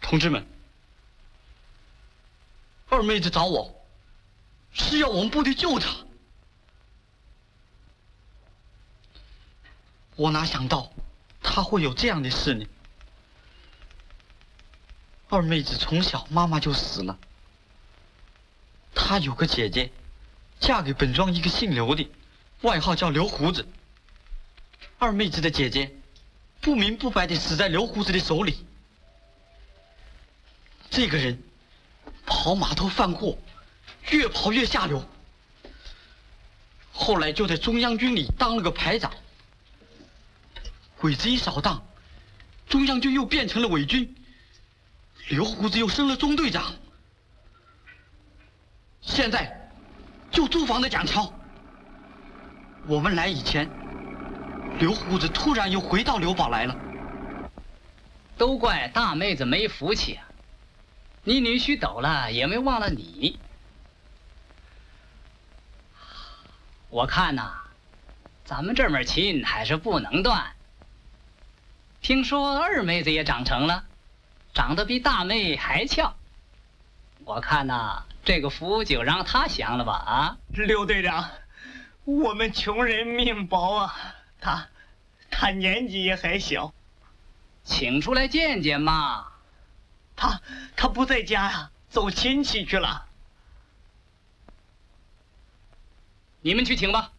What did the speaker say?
同志们，二妹子找我，是要我们部队救她。我哪想到，她会有这样的事呢？二妹子从小妈妈就死了，她有个姐姐，嫁给本庄一个姓刘的，外号叫刘胡子。二妹子的姐姐，不明不白地死在刘胡子的手里。这个人跑码头贩货，越跑越下流。后来就在中央军里当了个排长。鬼子一扫荡，中央军又变成了伪军，刘胡子又升了中队长。现在就驻防在蒋桥。我们来以前，刘胡子突然又回到刘堡来了。 都怪大妹子没福气啊！你女婿走了也没忘了你。我看呐，咱们这门亲还是不能断。听说二妹子也长成了，长得比大妹还俏。我看呐，这个福就让她享了吧啊！ 刘队长，我们穷人命薄啊，他年纪也还小， 请出来见见嘛。 他不在家呀，走亲戚去了。 你们去请吧。